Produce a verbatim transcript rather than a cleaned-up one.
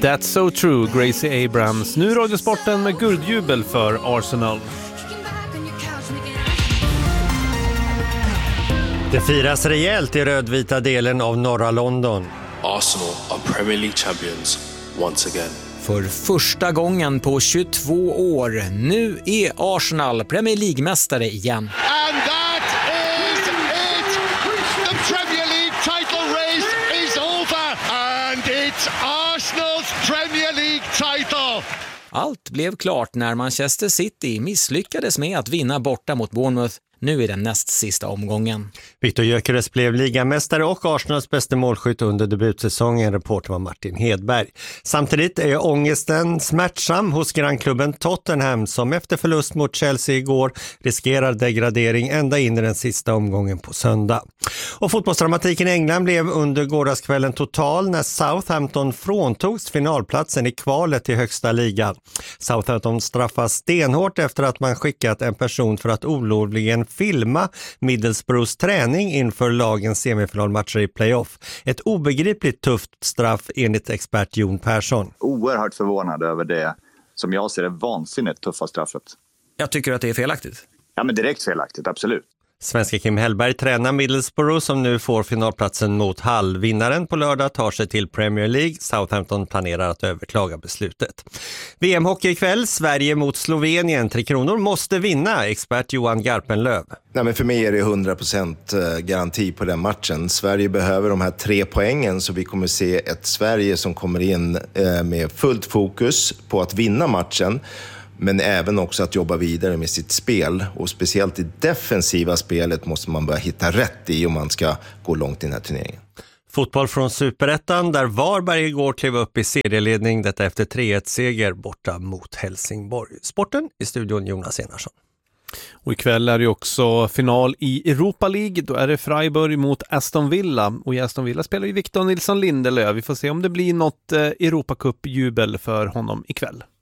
That's so true, Gracie Abrams. Nu Radiosporten med guldjubel för Arsenal. Det firas rejält i rödvita delen av norra London. Arsenal are Premier League champions once again. För första gången på tjugotvå år. Nu är Arsenal Premier League-mästare igen. And that is it! The Premier League title race is over and it's Arsenal's Premier League title! Allt blev klart när Manchester City misslyckades med att vinna borta mot Bournemouth. Nu är den näst sista omgången. Victor Gyökeres blev ligamästare och Arsenals bästa målskytt under debutsäsongen. Reporter var Martin Hedberg. Samtidigt är ångesten smärtsam hos grannklubben Tottenham som efter förlust mot Chelsea igår riskerar degradering ända in i den sista omgången på söndag. Och fotbollsdramatiken i England blev under gårdagskvällen total när Southampton fråntogs finalplatsen i kvalet till högsta ligan. Southampton straffas stenhårt efter att man skickat en person för att olovligen filma Middlesbroughs träning inför lagens semifinalmatcher i playoff. Ett obegripligt tufft straff enligt expert Jon Persson. Oerhört förvånad över det som jag ser det vansinnigt tuffa straffet. Jag tycker att det är felaktigt. Ja, men direkt felaktigt, absolut. Svenska Kim Hellberg tränar Middlesbrough som nu får finalplatsen mot Hull. Vinnaren på lördag tar sig till Premier League. Southampton planerar att överklaga beslutet. V M-hockey ikväll, Sverige mot Slovenien. Tre Kronor måste vinna, expert Johan Garpenlöv. Nej, men för mig är det hundra procent garanti på den matchen. Sverige behöver de här tre poängen så vi kommer se ett Sverige som kommer in med fullt fokus på att vinna matchen. Men även också att jobba vidare med sitt spel. Och speciellt i defensiva spelet måste man börja hitta rätt i om man ska gå långt i den här turneringen. Fotboll från Superettan där Varberg igår klev upp i serieledning. Detta efter tre ett-seger borta mot Helsingborg. Sporten i studion Jonas Enarsson. Och ikväll är det också final i Europa League. Då är det Freiburg mot Aston Villa. Och i Aston Villa spelar ju Victor Nilsson Lindelöf. Vi får se om det blir något Europacup-jubel för honom ikväll.